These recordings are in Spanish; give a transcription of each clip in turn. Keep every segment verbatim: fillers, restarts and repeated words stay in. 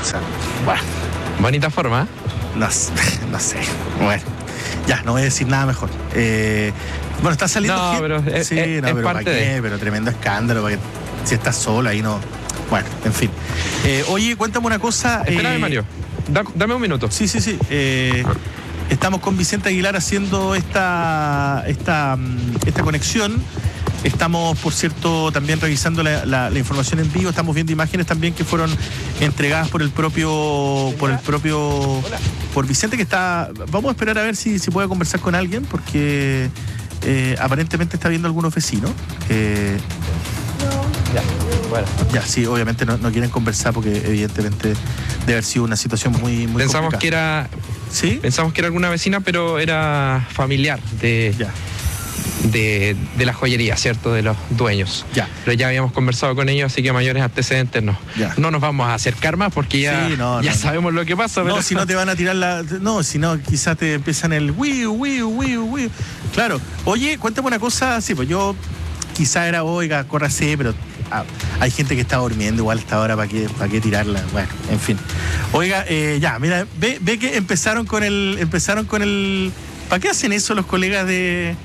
O sea, bueno. Bonita forma, ¿eh? No, no sé. Bueno, ya, no voy a decir nada mejor. Eh, bueno, está saliendo. No, gente. pero es, sí, es, no, es pero parte ¿para qué? de... Pero tremendo escándalo, para que si estás solo ahí no. Bueno, en fin. Eh, oye, cuéntame una cosa. Espérame, eh, Mario. Da, dame un minuto. Sí, sí, sí. Eh, estamos con Vicente Aguilar haciendo esta, esta, esta conexión. Estamos, por cierto, también revisando la, la, la información en vivo. Estamos viendo imágenes también que fueron entregadas por el propio, por el propio, por Vicente, que está. Vamos a esperar a ver si, si puede conversar con alguien, porque eh, aparentemente está viendo algunos vecinos. Eh, Ya, bueno. ya, sí, obviamente no, no quieren conversar porque evidentemente debe haber sido una situación muy, muy Pensamos complicada. que era, ¿Sí? pensamos que era alguna vecina, pero era familiar de, Ya. de, de la joyería, ¿cierto? De los dueños. Ya. Pero ya habíamos conversado con ellos, así que mayores antecedentes no. Ya. No nos vamos a acercar más porque ya, Sí, no, ya no, sabemos lo que pasa. No, pero... si no te van a tirar la. No, si no, quizás te empiezan el wiu, wiu, wiu, wiu. Claro. Oye, cuéntame una cosa. Sí, pues yo quizás era, oiga, córrase, pero ah, hay gente que está durmiendo igual hasta ahora, ¿para qué, para qué tirarla? Bueno, en fin. Oiga, eh, ya, mira, ve, ve que empezaron con el. Empezaron con el. ¿Para qué hacen eso los colegas de.?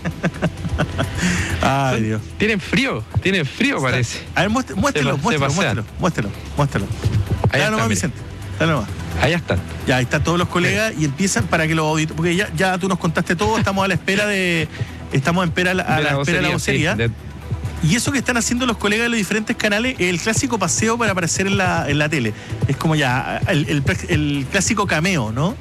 Ay, Dios. Tienen frío, tienen frío, parece. A ver, muéstrelo, muéstrelo, Se- se muéstrelo, pasean. muéstrelo, muéstrelo. Ahí Dale está, nomás, mire. Vicente. Dale nomás. Allá están. Ya, ahí están todos los colegas y empiezan para que los auditores, porque ya, ya tú nos contaste todo, estamos a la espera de, estamos en espera, a la, a De la espera de la vocería. sí, de- Y eso que están haciendo los colegas de los diferentes canales, el clásico paseo para aparecer en la, en la tele. Es como ya, el, el, el clásico cameo, ¿no?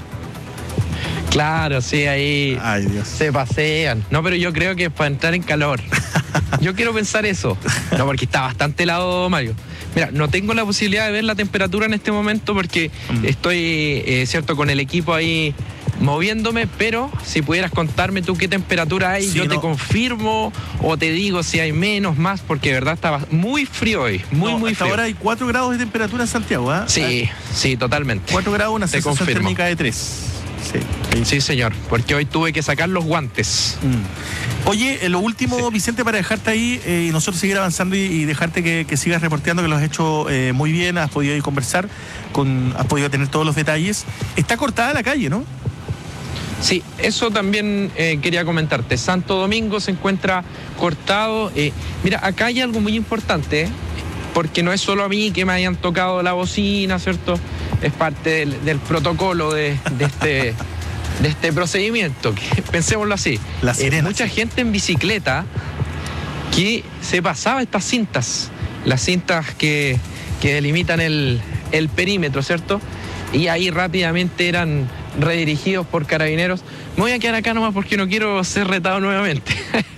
Claro, sí, ahí Ay, Dios. se pasean. No, pero yo creo que es para entrar en calor. Yo quiero pensar eso. No, porque está bastante helado, Mario. Mira, no tengo la posibilidad de ver la temperatura en este momento porque Mm. estoy, eh, cierto, con el equipo ahí moviéndome, pero si pudieras contarme tú qué temperatura hay, Sí, yo no. te confirmo o te digo si hay menos, más, porque de verdad estaba muy frío hoy, muy, No, muy hasta frío. ahora hay cuatro grados de temperatura en Santiago, ¿ah? Sí, sí, totalmente. cuatro grados, una Te sensación confirmo. térmica de tres. Sí. ahí. Sí, señor, porque hoy tuve que sacar los guantes. Mm. Oye, eh, lo último, Sí. Vicente, para dejarte ahí eh, y nosotros seguir avanzando y, y dejarte que, que sigas reporteando, que lo has hecho eh, muy bien, has podido ir conversar, con, has podido tener todos los detalles. Está cortada la calle, ¿no? Sí, eso también eh, quería comentarte. Santo Domingo se encuentra cortado. Eh, mira, acá hay algo muy importante, ¿eh? Porque no es solo a mí que me hayan tocado la bocina, ¿cierto? Es parte del, del protocolo de, de este... de este procedimiento, que pensémoslo así. La sirena, mucha sí. gente en bicicleta que se pasaba estas cintas, las cintas que, que delimitan el, el perímetro, ¿cierto? Y ahí rápidamente eran redirigidos por carabineros. Me voy a quedar acá nomás porque no quiero ser retado nuevamente.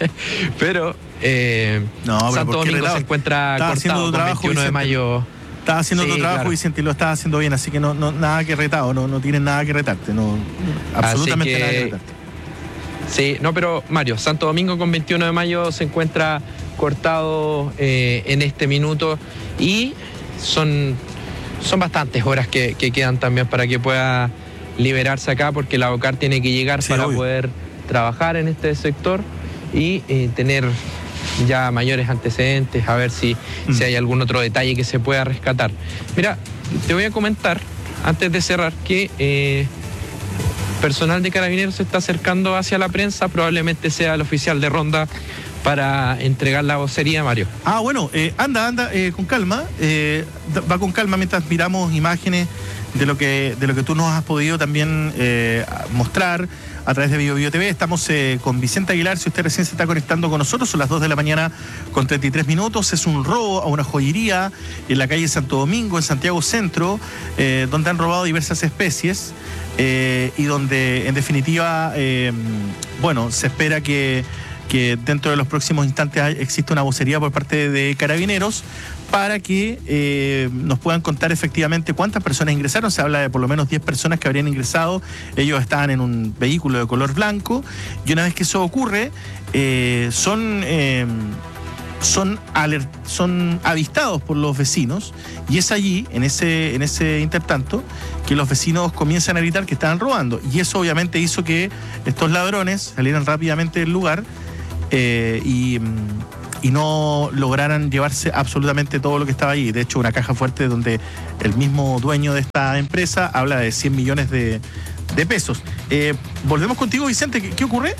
Pero, eh, No, pero Santo ¿por qué Domingo retado? se encuentra Estaba haciendo cortado tu con trabajo, veintiuno de Vicente. mayo. Estás haciendo Sí, tu trabajo, claro. Vicente, y lo estás haciendo bien, así que no, no nada que retado, no, no tienes nada que retarte, no, absolutamente que- nada que retarte. Sí, no, pero Mario, Santo Domingo con veintiuno de mayo se encuentra cortado eh, en este minuto y son, son bastantes horas que, que quedan también para que pueda liberarse acá, porque la OCAR tiene que llegar Sí, para obvio. poder trabajar en este sector y eh, tener ya mayores antecedentes, a ver si, Mm. si hay algún otro detalle que se pueda rescatar. Mira, te voy a comentar, antes de cerrar, que eh, personal de Carabineros se está acercando hacia la prensa, probablemente sea el oficial de ronda para entregar la vocería, Mario. Ah, bueno, eh, anda, anda, eh, con calma, eh, da- va con calma mientras miramos imágenes de lo que, de lo que tú nos has podido también eh, mostrar a través de Bio Bio T V. Estamos eh, con Vicente Aguilar, si usted recién se está conectando con nosotros, son las dos de la mañana con treinta y tres minutos. Es un robo a una joyería en la calle Santo Domingo, en Santiago Centro, eh, donde han robado diversas especies eh, y donde, en definitiva, eh, bueno, se espera que, que dentro de los próximos instantes hay- exista una vocería por parte de Carabineros para que eh, nos puedan contar efectivamente cuántas personas ingresaron. Se habla de por lo menos diez personas que habrían ingresado. Ellos estaban en un vehículo de color blanco y una vez que eso ocurre, eh, son, eh, son, aler- son avistados por los vecinos y es allí, en ese, en ese intertanto, que los vecinos comienzan a gritar que estaban robando. Y eso obviamente hizo que estos ladrones salieran rápidamente del lugar eh, y... mm, y no lograran llevarse absolutamente todo lo que estaba ahí. De hecho, una caja fuerte donde el mismo dueño de esta empresa habla de cien millones de, de pesos. Eh, volvemos contigo, Vicente. ¿Qué, qué ocurre?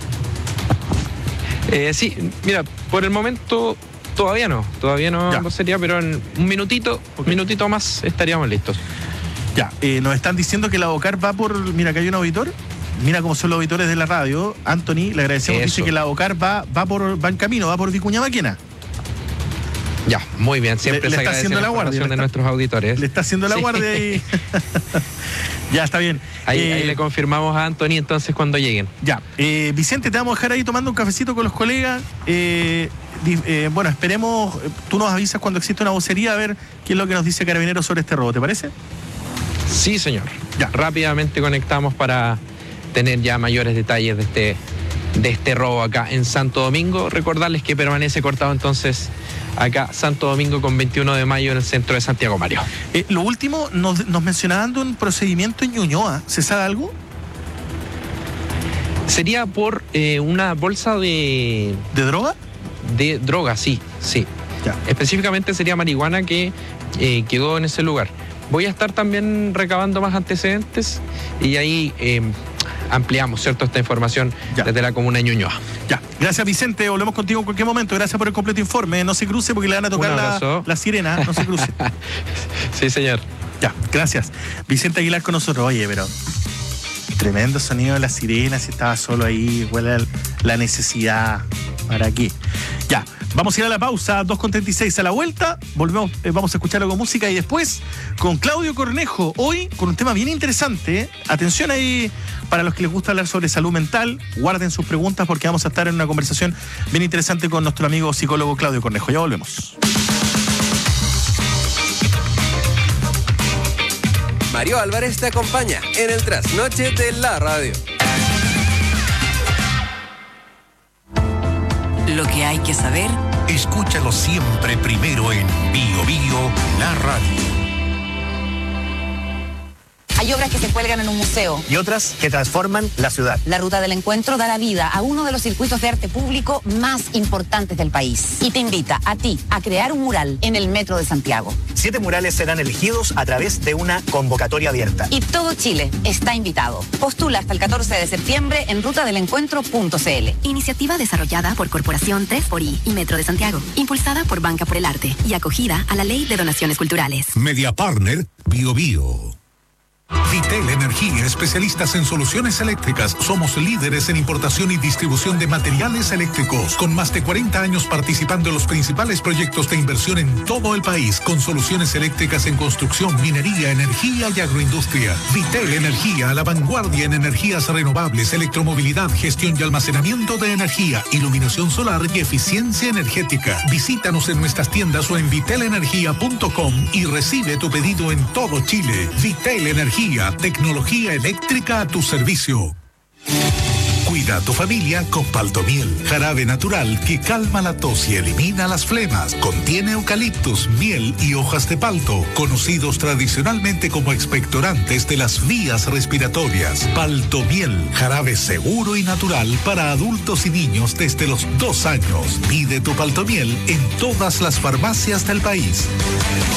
Eh, sí, mira, por el momento todavía no, todavía no, no sería, pero en un minutito, okay. un minutito más estaríamos listos. Ya, eh, nos están diciendo que la Abocar va por, mira, que hay un auditor, mira cómo son los auditores de la radio, Anthony, le agradecemos, Eso. dice que la Abocar va, va, por, va en camino, va por Vicuña Maquena. Ya, muy bien, siempre le, se le está agradece haciendo la, la guardia de está, nuestros auditores. Le está haciendo la sí. guardia y... Ya, está bien. Ahí, eh, ahí le confirmamos a Anthony entonces cuando lleguen. Ya, eh, Vicente, te vamos a dejar ahí tomando un cafecito con los colegas. Eh, eh, bueno, esperemos, tú nos avisas cuando existe una vocería a ver qué es lo que nos dice Carabineros sobre este robo, ¿te parece? Sí, señor. Ya. Rápidamente conectamos para tener ya mayores detalles de este, de este robo acá en Santo Domingo. Recordarles que permanece cortado entonces acá Santo Domingo con veintiuno de mayo en el centro de Santiago, Mario. Eh, lo último, nos, nos mencionaban de un procedimiento en Ñuñoa. ¿Se sabe algo? Sería por eh, una bolsa de... ¿De droga? De droga, sí, sí. Ya. Específicamente sería marihuana que eh, quedó en ese lugar. Voy a estar también recabando más antecedentes y ahí eh, ampliamos, ¿cierto?, esta información ya. desde la comuna de Ñuñoa. Ya, gracias Vicente, volvemos contigo en cualquier momento. Gracias por el completo informe. No se cruce porque le van a tocar la, la sirena, no se cruce. Sí, señor. Ya, gracias. Vicente Aguilar con nosotros. Oye, pero tremendo sonido de la sirena, si estaba solo ahí, huele la necesidad. ¿Para qué? Ya, vamos a ir a la pausa, dos con treinta y seis. A la vuelta, volvemos, eh, vamos a escuchar algo de música y después con Claudio Cornejo, hoy con un tema bien interesante. ¿eh? Atención ahí, para los que les gusta hablar sobre salud mental, guarden sus preguntas porque vamos a estar en una conversación bien interesante con nuestro amigo psicólogo Claudio Cornejo. Ya volvemos. Mario Álvarez te acompaña en el trasnoche de la radio. Lo que hay que saber. Escúchalo siempre primero en Bio Bio, la radio. Hay obras que se cuelgan en un museo. Y otras que transforman la ciudad. La Ruta del Encuentro da la vida a uno de los circuitos de arte público más importantes del país. Y te invita a ti a crear un mural en el Metro de Santiago. Siete murales serán elegidos a través de una convocatoria abierta. Y todo Chile está invitado. Postula hasta el catorce de septiembre en ruta del encuentro punto c l. Iniciativa desarrollada por Corporación tres por I y Metro de Santiago. Impulsada por Banca por el Arte y acogida a la Ley de Donaciones Culturales. Media Partner Bio Bio. Vitel Energía, especialistas en soluciones eléctricas. Somos líderes en importación y distribución de materiales eléctricos, con más de cuarenta años participando en los principales proyectos de inversión en todo el país, con soluciones eléctricas en construcción, minería, energía y agroindustria. Vitel Energía, a la vanguardia en energías renovables, electromovilidad, gestión y almacenamiento de energía, iluminación solar y eficiencia energética. Visítanos en nuestras tiendas o en vitel energía punto com y recibe tu pedido en todo Chile. Vitel Energía. Tecnología eléctrica a tu servicio. Cuida a tu familia con Paltomiel, jarabe natural que calma la tos y elimina las flemas. Contiene eucaliptus, miel y hojas de palto, conocidos tradicionalmente como expectorantes de las vías respiratorias. Paltomiel, jarabe seguro y natural para adultos y niños desde los dos años. Pide tu Paltomiel en todas las farmacias del país.